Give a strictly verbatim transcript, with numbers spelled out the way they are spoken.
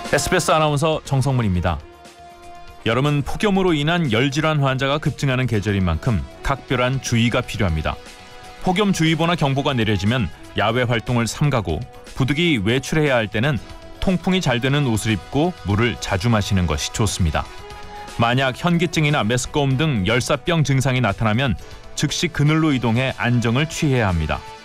에스비에스 아나운서 정성문입니다. 여름은 폭염으로 인한 열질환 환자가 급증하는 계절인 만큼 각별한 주의가 필요합니다. 폭염주의보나 경보가 내려지면 야외 활동을 삼가고 부득이 외출해야 할 때는 통풍이 잘 되는 옷을 입고 물을 자주 마시는 것이 좋습니다. 만약 현기증이나 메스꺼움 등 열사병 증상이 나타나면 즉시 그늘로 이동해 안정을 취해야 합니다.